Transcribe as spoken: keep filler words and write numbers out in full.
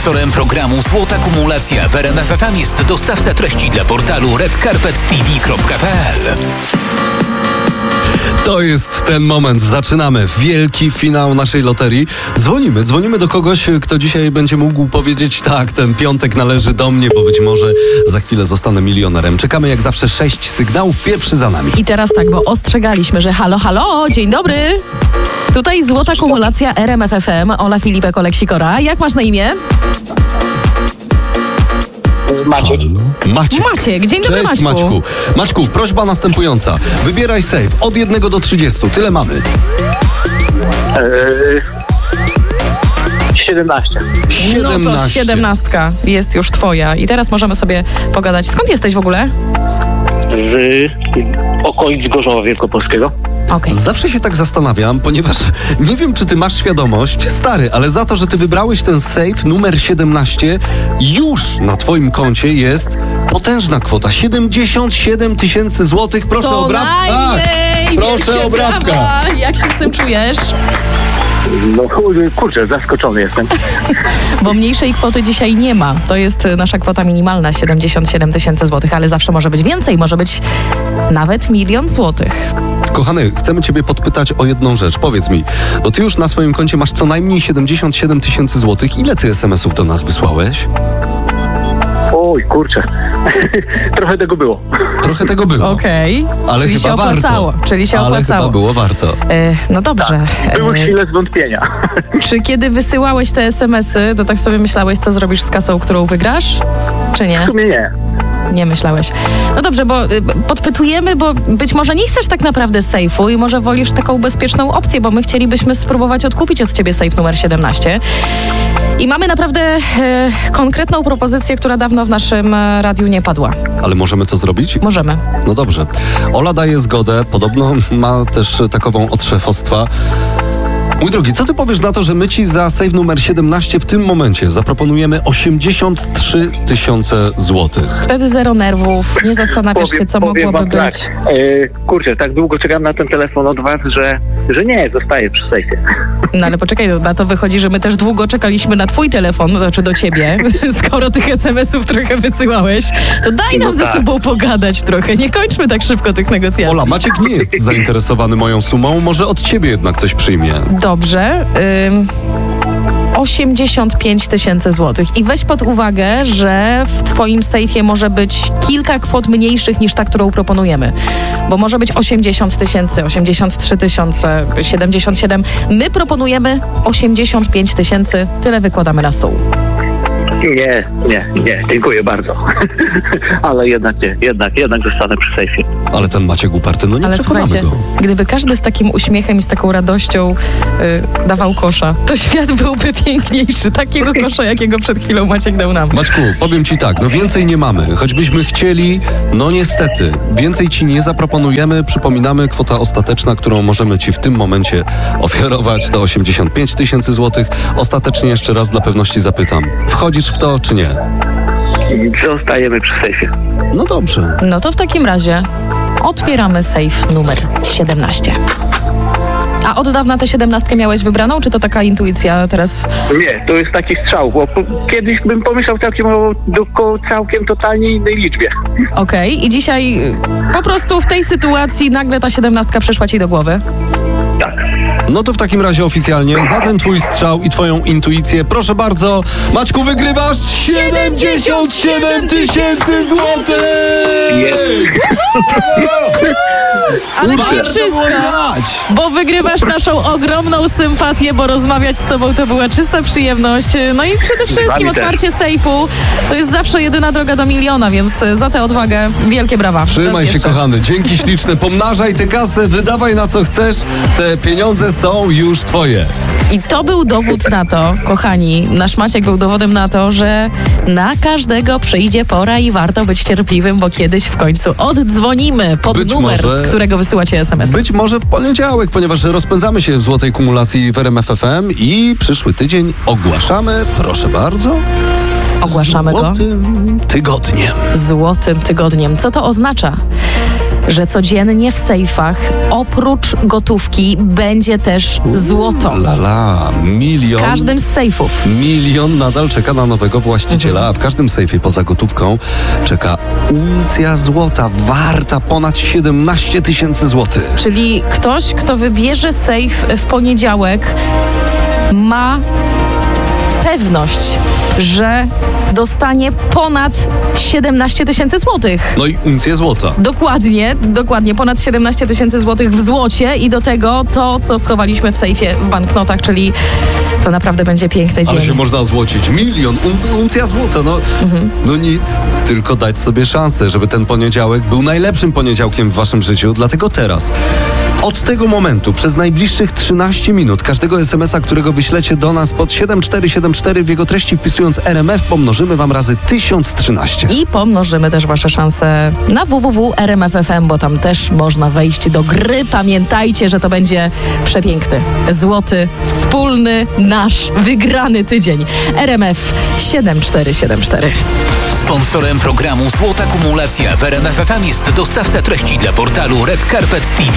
Sponsorem programu Złota Kumulacja w R M F F M jest dostawca treści dla portalu red carpet t v kropka p l. To jest ten moment. Zaczynamy. Wielki finał naszej loterii. Dzwonimy. Dzwonimy do kogoś, kto dzisiaj będzie mógł powiedzieć: tak, ten piątek należy do mnie, bo być może za chwilę zostanę milionerem. Czekamy jak zawsze sześć sygnałów. Pierwszy za nami. I teraz tak, bo ostrzegaliśmy, że halo, halo, dzień dobry. Tutaj Złota Kumulacja R M F F M. Ola Filipek, Oleksikora. Jak masz na imię? Maciek. Maciek. Maciek, dzień dobry. Cześć, Maćku. Maćku. Maćku, prośba następująca. Wybieraj safe od jednego do trzydziestu. Tyle mamy. Eee, siedemnaście. No to siedemnastka jest już twoja. I teraz możemy sobie pogadać. Skąd jesteś w ogóle? Z okolic Gorzowa Wielkopolskiego. Okej. Zawsze się tak zastanawiam, ponieważ nie wiem, czy ty masz świadomość, stary, ale za to, że ty wybrałeś ten safe numer siedemnaście, już na twoim koncie jest potężna kwota. siedemdziesiąt siedem tysięcy złotych. Proszę Co o brawkę. najmniej! Proszę Wielkie o brawkę. brawa! Jak się z tym czujesz? No kurczę, zaskoczony jestem. Bo mniejszej kwoty dzisiaj nie ma. To jest nasza kwota minimalna, siedemdziesiąt siedem tysięcy złotych, ale zawsze może być więcej, może być nawet milion złotych. Kochany, chcemy ciebie podpytać o jedną rzecz. Powiedz mi, bo ty już na swoim koncie masz co najmniej siedemdziesiąt siedem tysięcy złotych. Ile ty es em esów do nas wysłałeś? Oj, kurczę. Trochę tego było. Trochę tego było. Okej. Ale Czyli chyba się opłacało. warto. Czyli się Ale opłacało. chyba było warto. E, no dobrze. Były E, chwile zwątpienia. czy kiedy wysyłałeś te es em esy, to tak sobie myślałeś, co zrobisz z kasą, którą wygrasz? Czy W nie? sumie nie. Nie myślałeś. No dobrze, bo y, podpytujemy, bo być może nie chcesz tak naprawdę sejfu i może wolisz taką bezpieczną opcję, bo my chcielibyśmy spróbować odkupić od ciebie sejf numer siedemnaście. I mamy naprawdę e, konkretną propozycję, która dawno w naszym e, radiu nie padła. Ale możemy to zrobić? Możemy. No dobrze. Ola daje zgodę, podobno ma też takową od szefostwa. Mój drogi, co ty powiesz na to, że my ci za save numer siedemnaście w tym momencie zaproponujemy osiemdziesiąt trzy tysiące złotych? Wtedy zero nerwów, nie zastanawiasz się, co powiem mogłoby wam być. Tak, e, kurczę, tak długo czekam na ten telefon od was, że, że nie, zostaję przy sejfie. No ale poczekaj, na to wychodzi, że my też długo czekaliśmy na twój telefon, to znaczy do ciebie, skoro tych es em esów trochę wysyłałeś, to daj nam No ze tak. sobą pogadać trochę, nie kończmy tak szybko tych negocjacji. Ola, Maciek nie jest zainteresowany moją sumą, może od ciebie jednak coś przyjmie. Dobrze. Ym, osiemdziesiąt pięć tysięcy złotych. I weź pod uwagę, że w twoim sejfie może być kilka kwot mniejszych niż ta, którą proponujemy. Bo może być osiemdziesiąt tysięcy, osiemdziesiąt trzy tysiące, siedemdziesiąt siedem. My proponujemy osiemdziesiąt pięć tysięcy. Tyle wykładamy na stół. Nie, nie, nie, dziękuję bardzo. Ale jednak nie, jednak, jednak zostanę przy sejfie. Ale ten Maciek uparty, no nie Ale przekonamy słuchajcie, go. gdyby każdy z takim uśmiechem i z taką radością y, dawał kosza, to świat byłby piękniejszy. Takiego kosza, jakiego przed chwilą Maciek dał nam. Maćku, powiem ci tak, no więcej nie mamy. Choćbyśmy chcieli, no niestety, więcej ci nie zaproponujemy. Przypominamy, kwota ostateczna, którą możemy ci w tym momencie ofiarować, to osiemdziesiąt pięć tysięcy złotych. Ostatecznie jeszcze raz dla pewności zapytam. Wchodzisz w to, czy nie? Zostajemy przy sejfie. No dobrze. No to w takim razie otwieramy sejf numer siedemnaście. A od dawna tę siedemnastkę miałeś wybraną, czy to taka intuicja teraz? Nie, to jest taki strzał, bo po, kiedyś bym pomyślał całkiem o o całkiem totalnie innej liczbie. Okej, i dzisiaj y, po prostu w tej sytuacji nagle ta siedemnastka przyszła ci do głowy? Tak. No to w takim razie oficjalnie za ten twój strzał i twoją intuicję, proszę bardzo, Maćku, wygrywasz siedemdziesiąt siedem tysięcy złotych! Ale nie Warto było wszystko, grać. bo wygrywasz naszą ogromną sympatię, bo rozmawiać z tobą to była czysta przyjemność. No i przede wszystkim wami też. otwarcie sejfu to jest zawsze jedyna droga do miliona, więc za tę odwagę wielkie brawa. Trzymaj Raz się, jeszcze. kochany. Dzięki śliczne. Pomnażaj tę kasę, wydawaj na co chcesz. Te pieniądze są już twoje. I to był dowód na to, kochani, nasz Maciek był dowodem na to, że na każdego przyjdzie pora i warto być cierpliwym, bo kiedyś w końcu oddzwonimy pod Być numer, może- z którego wysyłacie es em es. Być może w poniedziałek, ponieważ rozpędzamy się w złotej kumulacji w R M F F M i przyszły tydzień ogłaszamy, proszę bardzo, Ogłaszamy go złotym tygodniem. złotym tygodniem. Co to oznacza? że codziennie w sejfach oprócz gotówki będzie też złoto. Lala, milion. W każdym z sejfów. Milion nadal czeka na nowego właściciela, a w każdym sejfie poza gotówką czeka uncja złota, warta ponad siedemnaście tysięcy złotych. Czyli ktoś, kto wybierze sejf w poniedziałek, ma pewność, że dostanie ponad siedemnaście tysięcy złotych. No i uncję złota. Dokładnie, dokładnie. Ponad siedemnaście tysięcy złotych w złocie i do tego to, co schowaliśmy w sejfie w banknotach, czyli to naprawdę będzie piękny dzień. Ale się można złocić. Milion, unc- uncja złota. No, mhm. no nic, tylko dać sobie szansę, żeby ten poniedziałek był najlepszym poniedziałkiem w waszym życiu. Dlatego teraz, od tego momentu, przez najbliższych trzynaście minut, każdego es em es a, którego wyślecie do nas pod siedem cztery siedem cztery, w jego treści wpisując R M F, pomnożymy wam razy tysiąc trzynaście. I pomnożymy też wasze szanse na w w w kropka r m f f m, bo tam też można wejść do gry. Pamiętajcie, że to będzie przepiękny, złoty, wspólny, nasz, wygrany tydzień. R M F siedem cztery siedem cztery. Sponsorem programu Złota Kumulacja w R M F F M jest dostawca treści dla portalu Red Carpet T V